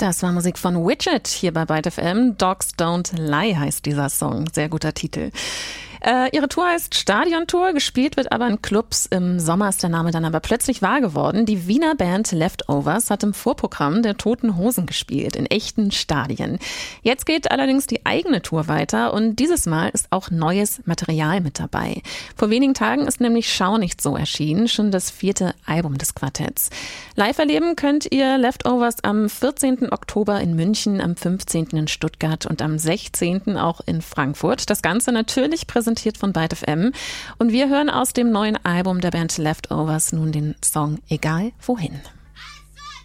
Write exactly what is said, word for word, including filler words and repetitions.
Das war Musik von Widget hier bei Byte F M. Dogs Don't Lie heißt dieser Song. Sehr guter Titel. Äh, ihre Tour heißt Stadiontour, gespielt wird aber in Clubs. Im Sommer ist der Name dann aber plötzlich wahr geworden. Die Wiener Band Leftovers hat im Vorprogramm der Toten Hosen gespielt, in echten Stadien. Jetzt geht allerdings die eigene Tour weiter und dieses Mal ist auch neues Material mit dabei. Vor wenigen Tagen ist nämlich Schau nicht so erschienen, schon das vierte Album des Quartetts. Live erleben könnt ihr Leftovers am vierzehnten Oktober in München, am fünfzehnten in Stuttgart und am sechzehnten auch in Frankfurt. Das Ganze natürlich präsentiert von Byte F M. Und wir hören aus dem neuen Album der Band Leftovers nun den Song Egal wohin.